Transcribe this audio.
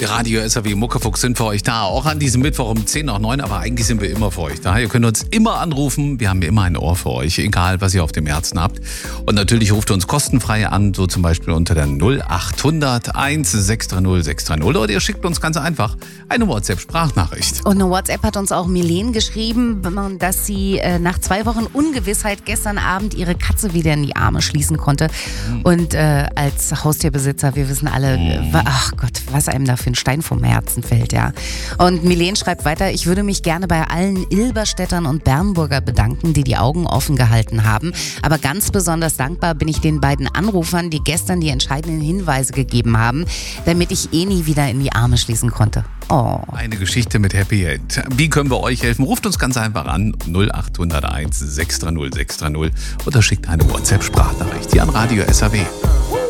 Radio SAW Muckefuchs sind für euch da. Auch an diesem Mittwoch um 10 nach 9, aber eigentlich sind wir immer für euch da. Ihr könnt uns immer anrufen. Wir haben immer ein Ohr für euch, egal was ihr auf dem Herzen habt. Und natürlich ruft ihr uns kostenfrei an, so zum Beispiel unter der 0800 1630 630. Oder ihr schickt uns ganz einfach eine WhatsApp-Sprachnachricht. Und eine WhatsApp hat uns auch Milene geschrieben, dass sie nach 2 Wochen Ungewissheit gestern Abend ihre Katze wieder in die Arme schließen konnte. Und als Haustierbesitzer, wir wissen alle, ach Gott, was einem da für ein Stein vom Herzen fällt, ja. Und Milene schreibt weiter, ich würde mich gerne bei allen Ilberstädtern und Bernburger bedanken, die Augen offen gehalten haben. Aber ganz besonders dankbar bin ich den beiden Anrufern, die gestern die entscheidenden Hinweise gegeben haben, damit ich nie wieder in die Arme schließen konnte. Oh. Eine Geschichte mit Happy End. Wie können wir euch helfen? Ruft uns ganz einfach an 0801 630 630 oder schickt eine WhatsApp-Sprachnachricht hier an Radio SAW.